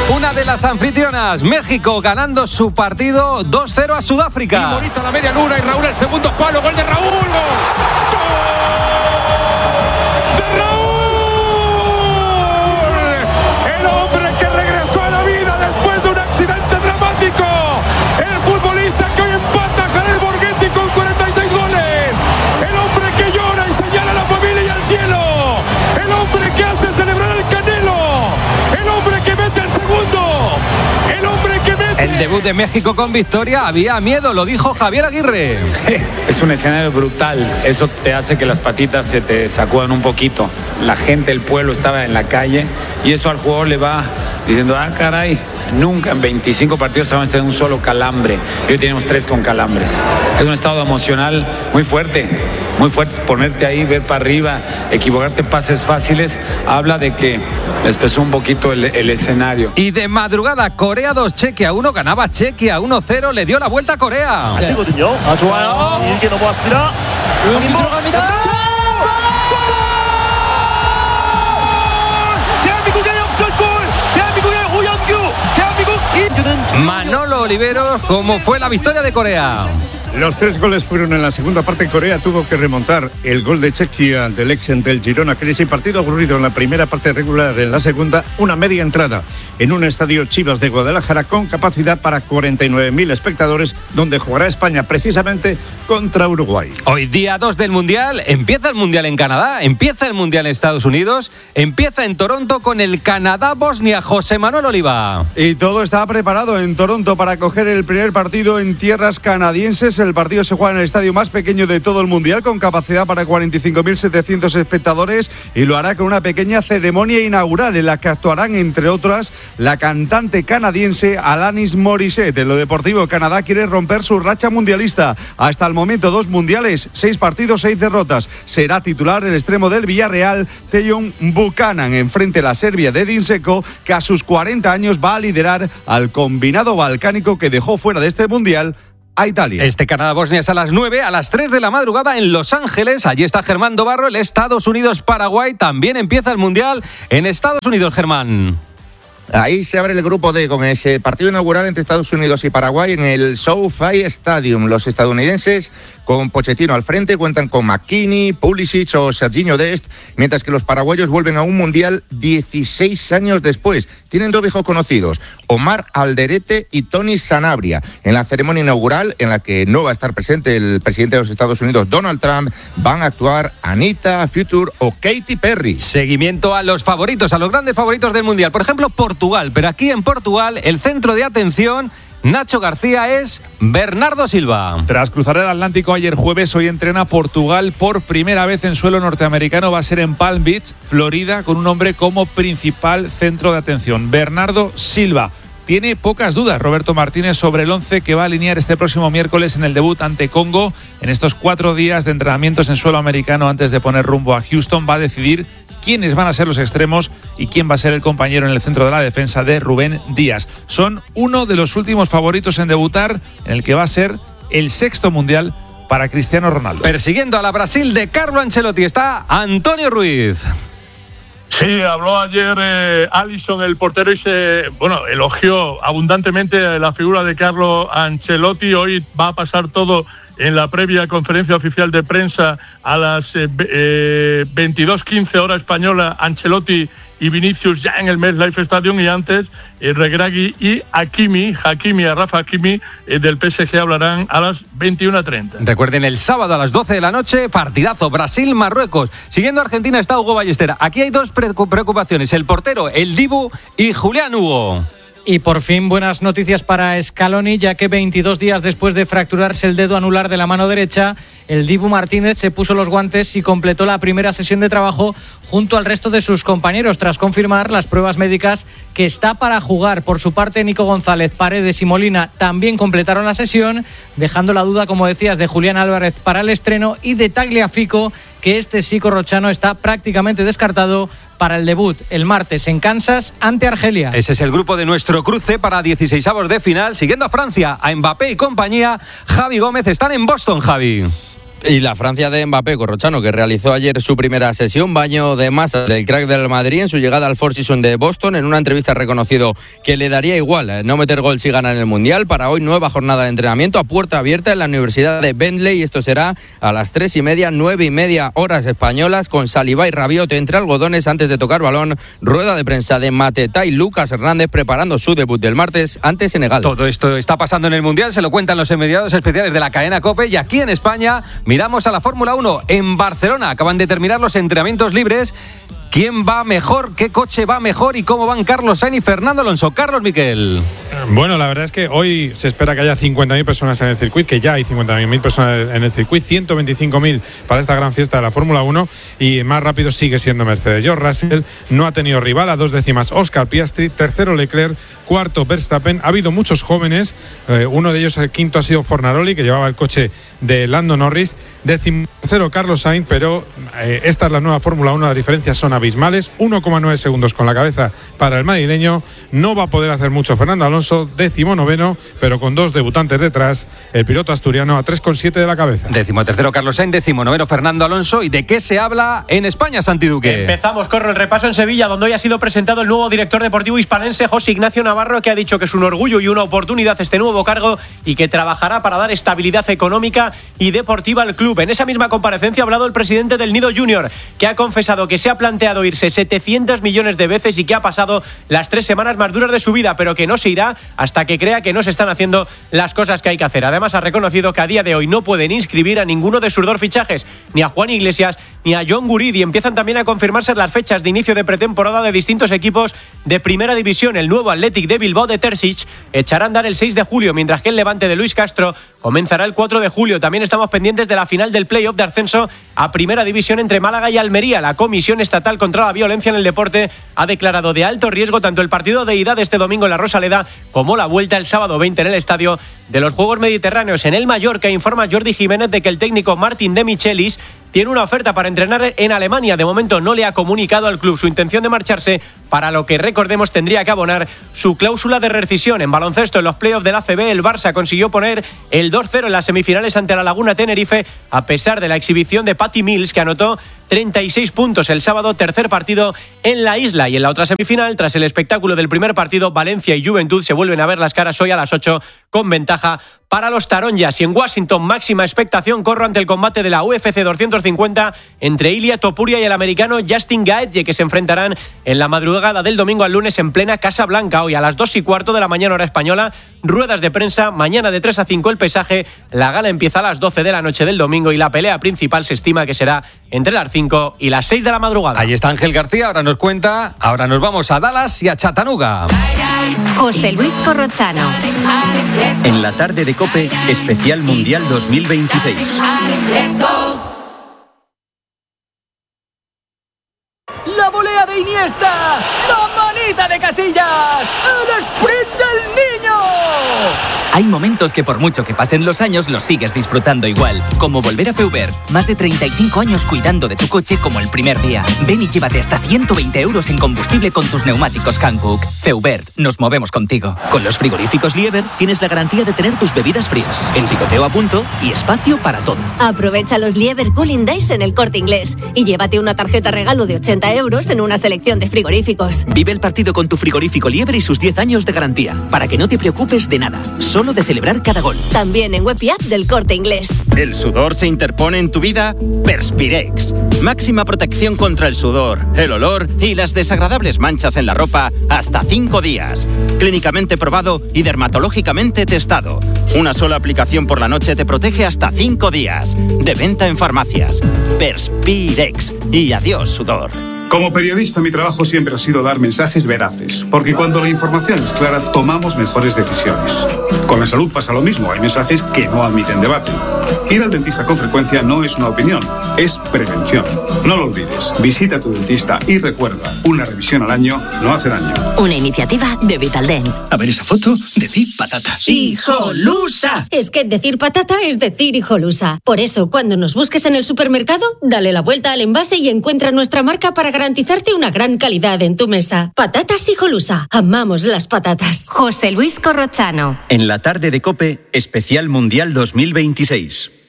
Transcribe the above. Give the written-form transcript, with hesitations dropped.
Una de las anfitrionas, México, ganando su partido 2-0 a Sudáfrica. Y Morita a la media luna y Raúl el segundo palo, gol de Raúl. ¡Gol! El debut de México con victoria, había miedo, lo dijo Javier Aguirre. Es un escenario brutal, eso te hace que las patitas se te sacudan un poquito. La gente, el pueblo estaba en la calle y eso al jugador le va diciendo, caray, nunca en 25 partidos habíamos tenido un solo calambre. Hoy tenemos 3 con calambres. Es un estado emocional muy fuerte, ponerte ahí, ver para arriba, equivocarte pases fáciles, habla de que les pesó un poquito el escenario. Y de madrugada, Corea 2, Chequia 1, ganaba Chequia 1-0, le dio la vuelta a Corea. Manolo Oliveros, ¿cómo fue la victoria de Corea? Los 3 goles fueron en la segunda parte. Corea tuvo que remontar el gol de Chequia del ex del Girona. Crisis, partido aburrido en la primera parte, regular en la segunda. Una media entrada en un estadio Chivas de Guadalajara con capacidad para 49.000 espectadores, donde jugará España precisamente contra Uruguay. Hoy día 2 del Mundial, empieza el Mundial en Canadá, empieza el Mundial en Estados Unidos, empieza en Toronto con el Canadá-Bosnia. José Manuel Oliva. Y todo está preparado en Toronto para coger el primer partido en tierras canadienses. El partido se juega en el estadio más pequeño de todo el Mundial, con capacidad para 45.700 espectadores, y lo hará con una pequeña ceremonia inaugural en la que actuarán, entre otras, la cantante canadiense Alanis Morissette. En lo deportivo, Canadá quiere romper su racha mundialista. Hasta el momento 2 mundiales, 6 partidos, 6 derrotas. Será titular el extremo del Villarreal, Tejon Buchanan, enfrente a la Serbia de Edin Dzeko, que a sus 40 años va a liderar al combinado balcánico que dejó fuera de este Mundial a Italia. Este Canadá-Bosnia es a las 9, a las 3 de la madrugada en Los Ángeles. Allí está Germán Dobarro. El Estados Unidos-Paraguay también empieza el Mundial en Estados Unidos, Germán. Ahí se abre el grupo D con ese partido inaugural entre Estados Unidos y Paraguay en el SoFi Stadium. Los estadounidenses, con Pochettino al frente, cuentan con McKinney, Pulisic o Serginho Dest, mientras que los paraguayos vuelven a un Mundial 16 años después. Tienen 2 viejos conocidos, Omar Alderete y Tony Sanabria. En la ceremonia inaugural, en la que no va a estar presente el presidente de los Estados Unidos, Donald Trump, van a actuar Anita, Future o Katy Perry. Seguimiento a los favoritos, a los grandes favoritos del Mundial. Por ejemplo, Portugal, pero aquí en Portugal el centro de atención, Nacho García, es Bernardo Silva. Tras cruzar el Atlántico ayer jueves, hoy entrena Portugal por primera vez en suelo norteamericano. Va a ser en Palm Beach, Florida, con un hombre como principal centro de atención, Bernardo Silva. Tiene pocas dudas Roberto Martínez sobre el 11 que va a alinear este próximo miércoles en el debut ante Congo. En estos 4 días de entrenamientos en suelo americano antes de poner rumbo a Houston, va a decidir quiénes van a ser los extremos y quién va a ser el compañero en el centro de la defensa de Rubén Díaz. Son uno de los últimos favoritos en debutar, en el que va a ser el 6º Mundial para Cristiano Ronaldo. Persiguiendo a la Brasil de Carlo Ancelotti está Antonio Ruiz. Sí, habló ayer Alisson, el portero, y elogió abundantemente la figura de Carlo Ancelotti. Hoy va a pasar todo en la previa conferencia oficial de prensa a las 22:15 hora española. Ancelotti y Vinicius ya en el MetLife Stadium, y antes Regragui y Rafa Hakimi del PSG hablarán a las 21:30. Recuerden, el sábado a las 12 de la noche, partidazo Brasil-Marruecos. Siguiendo a Argentina está Hugo Ballester. Aquí hay 2 preocupaciones, el portero, el Dibu y Julián Hugo. Y por fin buenas noticias para Scaloni, ya que 22 días después de fracturarse el dedo anular de la mano derecha, el Dibu Martínez se puso los guantes y completó la primera sesión de trabajo junto al resto de sus compañeros, tras confirmar las pruebas médicas que está para jugar. Por su parte, Nico González, Paredes y Molina también completaron la sesión, dejando la duda, como decías, de Julián Álvarez para el estreno y de Tagliafico, que este sí corrochano está prácticamente descartado para el debut el martes en Kansas ante Argelia. Ese es el grupo de nuestro cruce para 16avos de final. Siguiendo a Francia, a Mbappé y compañía, Javi Gómez están en Boston, Javi. Y la Francia de Mbappé, Corrochano, que realizó ayer su primera sesión, baño de masas del crack del Madrid en su llegada al Four Seasons de Boston. En una entrevista ha reconocido que le daría igual no meter gol si ganan el Mundial. Para hoy, nueva jornada de entrenamiento a puerta abierta en la Universidad de Bentley. Esto será a las 3:30, 9:30 horas españolas, con Saliba y Rabiot entre algodones antes de tocar balón. Rueda de prensa de Mateta y Lucas Hernández preparando su debut del martes ante Senegal. Todo esto está pasando en el Mundial, se lo cuentan los enviados especiales de la cadena COPE, y aquí en España miramos a la Fórmula 1 en Barcelona. Acaban de terminar los entrenamientos libres. ¿Quién va mejor? ¿Qué coche va mejor? ¿Y cómo van Carlos Sainz y Fernando Alonso? Carlos Miquel. Bueno, la verdad es que hoy se espera que haya 50.000 personas en el circuito, que ya hay 50.000 personas en el circuito, 125.000 para esta gran fiesta de la Fórmula 1, y más rápido sigue siendo Mercedes. George Russell no ha tenido rival, a 2 décimas Oscar Piastri, tercero Leclerc, cuarto Verstappen. Ha habido muchos jóvenes, uno de ellos, el quinto, ha sido Fornaroli, que llevaba el coche de Lando Norris, 13º Carlos Sainz, pero esta es la nueva Fórmula 1, las diferencias son abismales, 1,9 segundos con la cabeza para el madrileño. No va a poder hacer mucho Fernando Alonso, 19º, pero con 2 debutantes detrás, el piloto asturiano a 3,7 de la cabeza. 13º Carlos Sainz, 19º Fernando Alonso. ¿Y de qué se habla en España, Santi Duque? Empezamos, corro el repaso en Sevilla, donde hoy ha sido presentado el nuevo director deportivo hispanense, José Ignacio Navarro, que ha dicho que es un orgullo y una oportunidad este nuevo cargo y que trabajará para dar estabilidad económica y deportiva al club. En esa misma comparecencia ha hablado el presidente del Nido Junior, que ha confesado que se ha planteado irse 700 millones de veces y que ha pasado las 3 semanas más duras de su vida, pero que no se irá hasta que crea que no se están haciendo las cosas que hay que hacer. Además, ha reconocido que a día de hoy no pueden inscribir a ninguno de sus 2 fichajes, ni a Juan Iglesias ni a John Guridi. Empiezan también a confirmarse las fechas de inicio de pretemporada de distintos equipos de primera división. El nuevo Athletic de Bilbao de Terzic echará a andar el 6 de julio, mientras que el Levante de Luis Castro comenzará el 4 de julio. También estamos pendientes de la final del playoff de ascenso a primera división entre Málaga y Almería. La Comisión Estatal contra la Violencia en el Deporte ha declarado de alto riesgo tanto el partido de ida de este domingo en la Rosaleda como la vuelta el sábado 20 en el estadio de los Juegos Mediterráneos. En el Mallorca informa Jordi Jiménez de que el técnico Martín de Michelis tiene una oferta para entrenar en Alemania. De momento no le ha comunicado al club su intención de marcharse, para lo que, recordemos, tendría que abonar su cláusula de rescisión. En baloncesto, en los playoffs del ACB, el Barça consiguió poner el 2-0 en las semifinales ante la Laguna Tenerife, a pesar de la exhibición de Patty Mills, que anotó 36 puntos el sábado, tercer partido en la isla. Y en la otra semifinal, tras el espectáculo del primer partido, Valencia y Juventud se vuelven a ver las caras hoy a las 8 con ventaja para los Taronjas. Y en Washington, máxima expectación corro ante el combate de la UFC 250 entre Ilia Topuria y el americano Justin Gaethje, que se enfrentarán en la madrugada del domingo al lunes en plena Casa Blanca. Hoy a las 2:15 de la mañana, hora española, ruedas de prensa. Mañana de 3 a 5 el pesaje. La gala empieza a las 12 de la noche del domingo y la pelea principal se estima que será entre las 5 y las 6 de la madrugada. Ahí está Ángel García, ahora nos cuenta. Ahora nos vamos a Dallas y a Chattanooga. José Luis Corrochano. En la tarde de COPE, especial Mundial 2026. La volea de Iniesta, la manita de Casillas, el sprint del niño. Hay momentos que por mucho que pasen los años los sigues disfrutando igual, como volver a Feubert. Más de 35 años cuidando de tu coche como el primer día. Ven y llévate hasta 120 euros en combustible con tus neumáticos Hankook. Feubert, nos movemos contigo. Con los frigoríficos Lieber tienes la garantía de tener tus bebidas frías, el picoteo a punto y espacio para todo. Aprovecha los Lieber Cooling Days en El Corte Inglés y llévate una tarjeta regalo de 80 euros en una selección de frigoríficos. Vive el partido con tu frigorífico Lieber y sus 10 años de garantía, para que no te preocupes de nada, solo de celebrar cada gol. También en web y app del Corte Inglés. ¿El sudor se interpone en tu vida? Perspirex. Máxima protección contra el sudor, el olor y las desagradables manchas en la ropa hasta 5 días. Clínicamente probado y dermatológicamente testado. Una sola aplicación por la noche te protege hasta 5 días. De venta en farmacias. Perspirex. Y adiós, sudor. Como periodista, mi trabajo siempre ha sido dar mensajes veraces, porque cuando la información es clara, tomamos mejores decisiones. Con la salud pasa lo mismo, hay mensajes que no admiten debate. Ir al dentista con frecuencia no es una opinión, es prevención. No lo olvides, visita a tu dentista y recuerda, una revisión al año no hace daño. Una iniciativa de Vitaldent. A ver esa foto, decir patata. ¡Hijolusa! Es que decir patata es decir hijolusa. Por eso, cuando nos busques en el supermercado, dale la vuelta al envase y encuentra nuestra marca para garantizarte una gran calidad en tu mesa. Patatas Hijolusa. Amamos las patatas. José Luis Corrochano. En la tarde de COPE, especial Mundial 2026.